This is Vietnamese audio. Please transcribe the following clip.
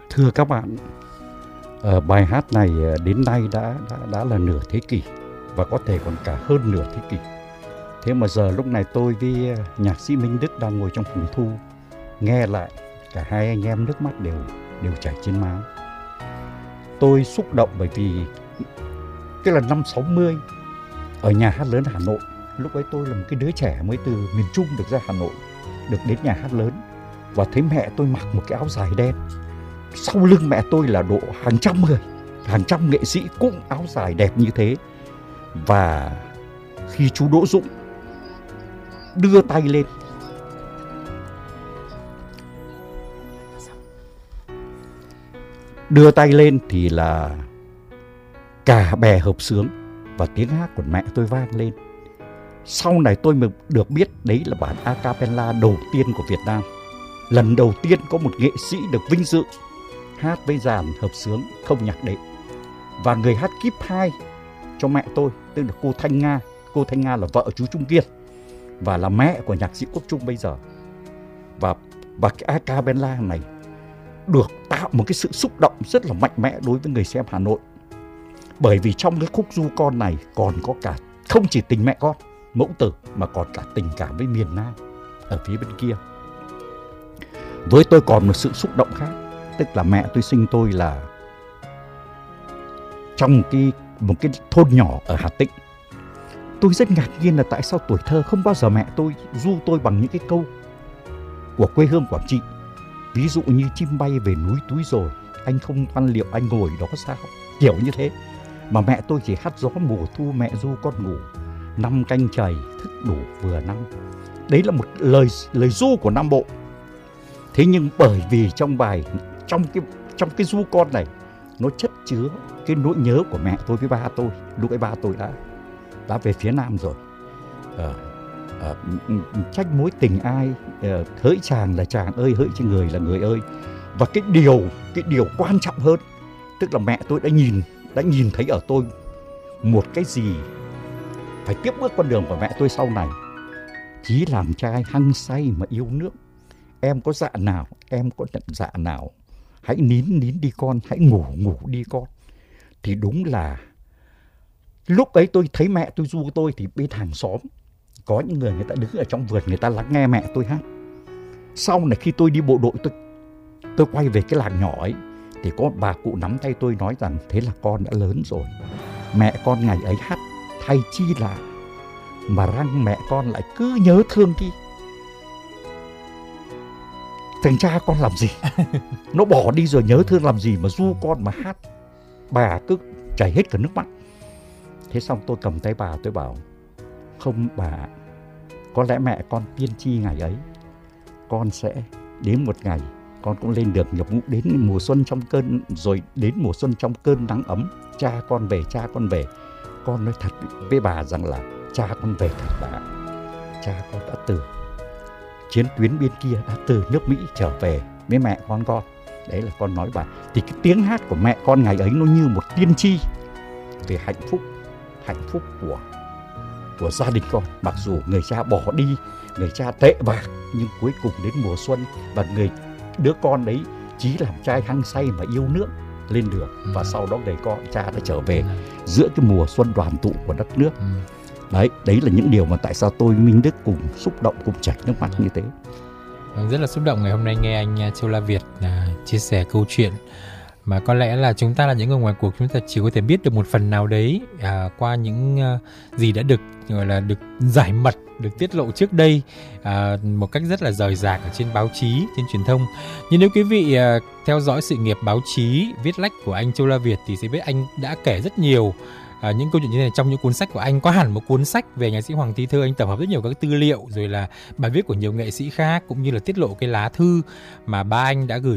Thưa các bạn, bài hát này đến nay đã là nửa thế kỷ và có thể còn cả hơn nửa thế kỷ. Thế mà giờ lúc này tôi với nhạc sĩ Minh Đức đang ngồi trong phòng thu nghe lại, cả hai anh em nước mắt đều chảy trên má. Tôi xúc động bởi vì cái là năm 60 ở nhà hát lớn Hà Nội. Lúc ấy tôi là một cái đứa trẻ mới từ miền Trung được ra Hà Nội, được đến nhà hát lớn và thấy mẹ tôi mặc một cái áo dài đen. Sau lưng mẹ tôi là độ hàng trăm người, hàng trăm nghệ sĩ cũng áo dài đẹp như thế. Và khi chú Đỗ Dũng đưa tay lên thì là cả bè hợp xướng và tiếng hát của mẹ tôi vang lên. Sau này tôi mới được biết đấy là bản a cappella đầu tiên của Việt Nam. Lần đầu tiên có một nghệ sĩ được vinh dự hát với dàn hợp xướng không nhạc đệm. Và người hát kíp 2 cho mẹ tôi tức là cô Thanh Nga. Cô Thanh Nga là vợ chú Trung Kiên và là mẹ của nhạc sĩ Quốc Trung bây giờ. Và cái a cappella này được tạo một cái sự xúc động rất là mạnh mẽ đối với người xem Hà Nội. Bởi vì trong cái khúc Du Con này còn có cả không chỉ tình mẹ con mẫu tử mà còn cả tình cảm với miền Nam ở phía bên kia. Với tôi còn một sự xúc động khác, tức là mẹ tôi sinh tôi là trong một cái thôn nhỏ ở Hà Tĩnh. Tôi rất ngạc nhiên là tại sao tuổi thơ không bao giờ mẹ tôi ru tôi bằng những cái câu của quê hương Quảng Trị. Ví dụ như chim bay về núi túi rồi, anh không văn liệu anh ngồi đó sao, kiểu như thế. Mà mẹ tôi chỉ hát gió mùa thu mẹ ru con ngủ, năm canh chày thức đủ vừa năm. Đấy là một lời ru của Nam Bộ. Thế nhưng bởi vì trong cái ru con này nó chất chứa cái nỗi nhớ của mẹ tôi với ba tôi. Lúc ấy ba tôi đã về phía Nam rồi. Trách mối tình ai, hỡi chàng là chàng ơi, hỡi chứ người là người ơi. Và cái điều quan trọng hơn, tức là mẹ tôi đã nhìn thấy ở tôi một cái gì phải tiếp bước con đường của mẹ tôi sau này. Chí làm trai hăng say mà yêu nước, em có dạ nào, em có nhận dạ nào, hãy nín đi con, hãy ngủ đi con. Thì đúng là lúc ấy tôi thấy mẹ tôi ru tôi thì bên hàng xóm có những người ta đứng ở trong vườn, người ta lắng nghe mẹ tôi hát. Sau này khi tôi đi bộ đội, tôi quay về cái làng nhỏ ấy thì có bà cụ nắm tay tôi nói rằng thế là con đã lớn rồi, mẹ con ngày ấy hát thay chi là mà răng mẹ con lại cứ nhớ thương đi. Thằng cha con làm gì nó bỏ đi rồi nhớ thương làm gì mà ru con mà hát. Bà cứ chảy hết cả nước mắt. Thế xong tôi cầm tay bà, tôi bảo không bà, có lẽ mẹ con tiên tri ngày ấy, con sẽ đến một ngày con cũng lên được nhập ngũ, đến mùa xuân trong cơn, rồi đến mùa xuân trong cơn nắng ấm, cha con về. Con nói thật với bà rằng là cha con về thật bà. Cha con đã từ chiến tuyến bên kia, đã từ nước Mỹ trở về với mẹ con. Đấy là con nói bà. Thì cái tiếng hát của mẹ con ngày ấy nó như một tiên tri về hạnh phúc của gia đình con. Mặc dù người cha bỏ đi, người cha tệ bạc, nhưng cuối cùng đến mùa xuân và đứa con đấy chí làm trai hăng say mà yêu nước lên đường. Và sau đó người con cha đã trở về giữa cái mùa xuân đoàn tụ của đất nước. Đấy là những điều mà tại sao tôi Minh Đức cùng xúc động, cùng chảy nước mắt như thế. Rất là xúc động ngày hôm nay nghe anh Châu La Việt chia sẻ câu chuyện mà có lẽ là chúng ta là những người ngoài cuộc, chúng ta chỉ có thể biết được một phần nào đấy qua những gì đã được gọi là được giải mật, được tiết lộ trước đây một cách rất là rời rạc ở trên báo chí, trên truyền thông. Nhưng nếu quý vị theo dõi sự nghiệp báo chí viết lách của anh Châu La Việt thì sẽ biết anh đã kể rất nhiều những câu chuyện như thế này trong những cuốn sách của anh. Có hẳn một cuốn sách về nhạc sĩ Hoàng Tý Thơ, anh tập hợp rất nhiều các tư liệu rồi là bài viết của nhiều nghệ sĩ khác, cũng như là tiết lộ cái lá thư mà ba anh đã gửi